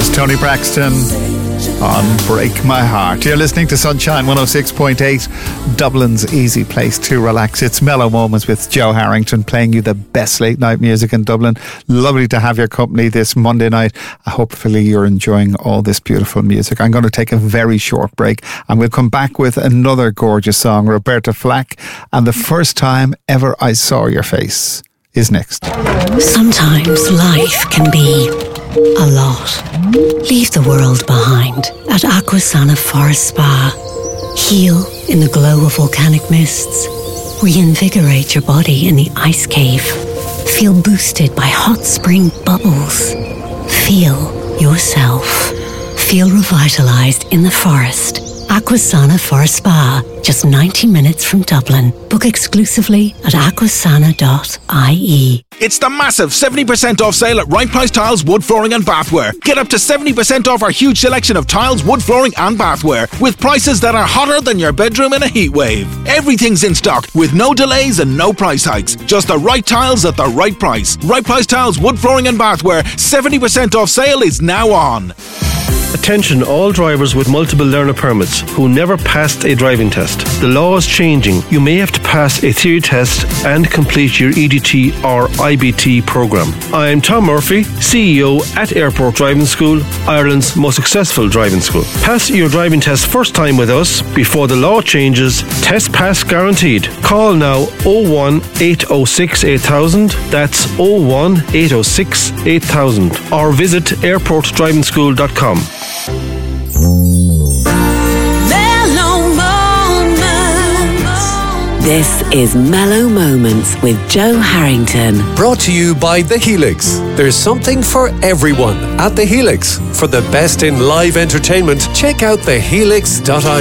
There's Tony Braxton on Break My Heart. You're listening to Sunshine 106.8, Dublin's easy place to relax. It's Mellow Moments with Joe Harrington, playing you the best late night music in Dublin. Lovely to have your company this Monday night. Hopefully you're enjoying all this beautiful music. I'm going to take a very short break and we'll come back with another gorgeous song, Roberta Flack, and The First Time Ever I Saw Your Face is next. Sometimes life can be a lot. Leave the world behind at Aquasana Forest Spa. Heal in the glow of volcanic mists. Reinvigorate your body in the ice cave. Feel boosted by hot spring bubbles. Feel yourself. Feel revitalized in the forest. Aquasana Forest Spa, just 90 minutes from Dublin. Book exclusively at aquasana.ie. It's the massive 70% off sale at Right Price Tiles, Wood Flooring and Bathware. Get up to 70% off our huge selection of tiles, wood flooring and bathware with prices that are hotter than your bedroom in a heat wave. Everything's in stock with no delays and no price hikes. Just the right tiles at the right price. Right Price Tiles, Wood Flooring and Bathware, 70% off sale is now on. Attention all drivers with multiple learner permits who never passed a driving test. The law is changing. You may have to pass a theory test and complete your EDT or IBT program. I'm Tom Murphy, CEO at Airport Driving School, Ireland's most successful driving school. Pass your driving test first time with us before the law changes. Test pass guaranteed. Call now 01 806 8000. That's 01 806 8000. Or visit airportdrivingschool.com. Mellow Moments. This is Mellow Moments with Joe Harrington. Brought to you by The Helix. There's something for everyone at The Helix. For the best in live entertainment, check out thehelix.ie.